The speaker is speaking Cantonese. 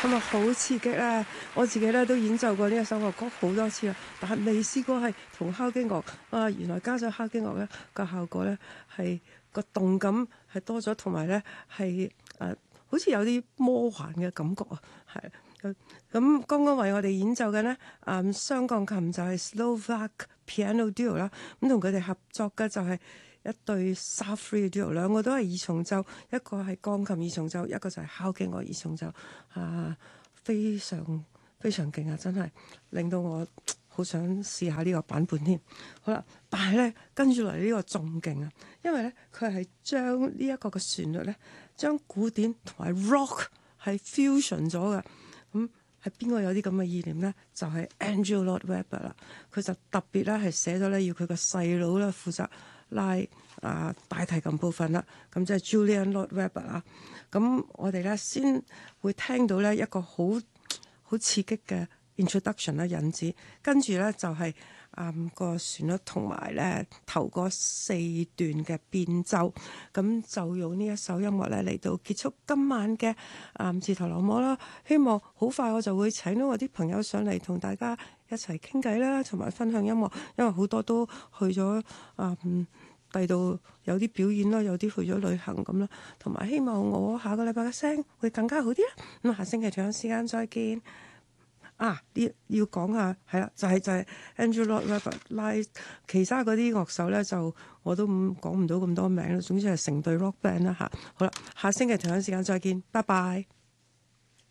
咁啊好刺激咧！我自己咧都演奏過呢一首樂曲好多次啦，但係未試過係同敲擊樂啊！原來加咗敲擊樂咧個效果咧係個動感係多咗，同埋咧係好似有啲魔幻嘅感覺啊！係咁剛剛為我哋演奏嘅呢，雙鋼琴就係 Slovak Piano Duo 啦，咁同佢哋合作嘅就係一對 Sa-3 Duo，兩個都係二重奏，一個係鋼琴二重奏，一個就係敲擊樂二重奏，非常非常勁啊！真係令到我好想試下呢個版本添。好啦，但係咧跟住嚟呢個仲勁啊，因為咧佢係將呢一個嘅旋律咧，將古典同埋 rock 係 fusion 咗嘅。咁係邊個有啲咁嘅意念咧？就係 Andrew Lloyd Webber 啦。佢就特別咧係寫咗咧，要佢個細佬咧負責拉大提琴部分啦。咁即係 Julian Lloyd Webber 啦。咁我哋咧先會聽到咧一個好刺激嘅 introduction 啦，引子，跟住咧就係個旋律同埋咧頭嗰4段嘅變奏，咁就用呢一首音樂咧嚟到結束今晚嘅自投羅網啦。希望好快我就會請到我啲朋友上嚟同大家一齊傾偈啦，同埋分享音樂，因為好多都去咗第度有啲表演啦，有啲去咗旅行咁啦，同埋希望我下個禮拜嘅聲會更加好啲啦。咁下星期同樣時間再見。要講下係啦，就係 Andrew Lloyd Webber 拉，其他嗰啲樂手咧就我都講唔到咁多名啦。總之係成隊 rock band 啦嚇。好啦，下星期同樣時間再見，拜拜。